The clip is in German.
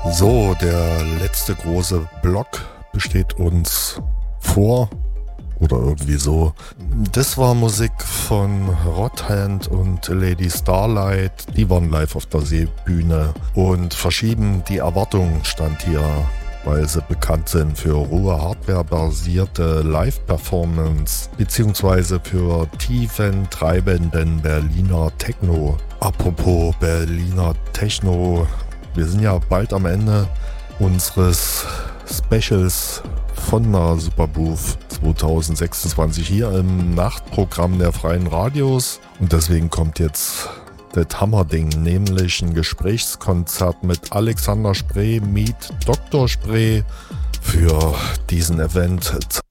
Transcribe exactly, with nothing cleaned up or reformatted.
So, der letzte große Block besteht uns vor oder irgendwie so. Das war Musik von Rodhand und Lady Starlight. Die waren live auf der Seebühne und verschieben die Erwartungen stand hier, weil sie bekannt sind für rohe Hardware-basierte Live-Performance beziehungsweise für tiefen, treibenden Berliner Techno. Apropos Berliner Techno, wir sind ja bald am Ende unseres Specials von der Superbooth zwanzig sechsundzwanzig hier im Nachtprogramm der Freien Radios. Und deswegen kommt jetzt das Hammerding, nämlich ein Gesprächskonzert mit Alexander Spree, Meet Doktor Spree für diesen Event